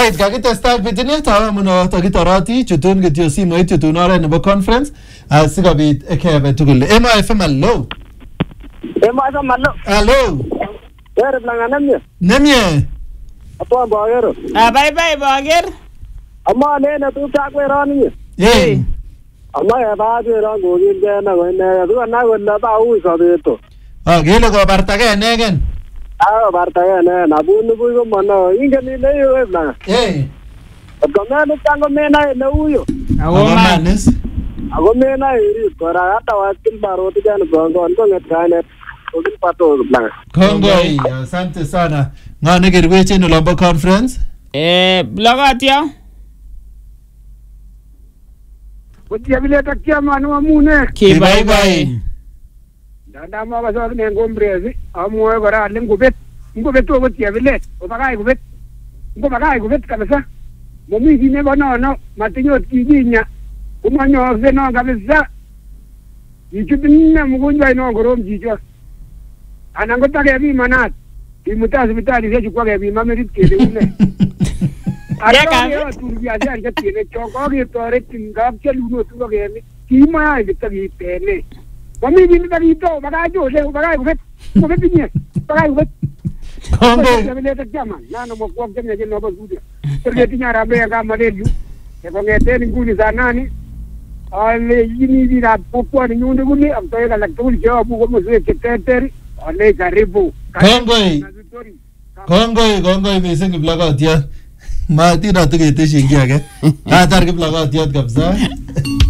Right, kakitestai bitinet awamuno takitoroti chutun kityo simoit chutun oret nebo conference sikobit kebe tugul. Emo FM hello. Hello. Ere blanga nemye. Nemye. Atwa bagero. Bye bager. Amma ne tu chakwe rani. Eh. Amma ya ba je ran go gin je na go ne du na go la ba u so de to. Gele go bartage negen. Bartage ne na bu nu bu go mano ingen ni le yo blanga. Kama ni tango me na ne u yo. Manis. Ago me na iri kora ata wa til baro ti jan go go nget kane. Ogin pato blanga. Kongoi, asante sana. Ngane kirweche no lombo conference. Blogatio. Kutia vile takia manu amune. Bye bye. Dada ma ba so ne ngombrezi amwe bara lingubet. Ngubet to kutia vile. Obagai gubet. Ngobagai gubet kabisa. Momi hine bana no matinyo tiginya. Umanyo zeno kabisa. Ichubinna mugonjwa ino gorom jijo. Anangota ke bi manat. Imutazi bitali zeju kwa ke bi mamerit kele une. Aka turbia zan ke tiene choko ke tore tingap ke luno tu ke ni. Kima ai bitagi tene. Mami bin bitagi to bagajo le bagajo ko binye. Bagajo Kongo. Ya vile ta chama. Nano mo kwa kenya je no ba zudia. Terge tinya rambe ga malelu. Ke ko ngete ni nguni za nani. Ale yini dira popo ni nyunde guni amtoe la lakuli je abu ko mo se ke teteri. Ale karibu. Kongoi mising kiplokotiot. Matira tuketeshin kiage. Atar kiplokotiot kabisa.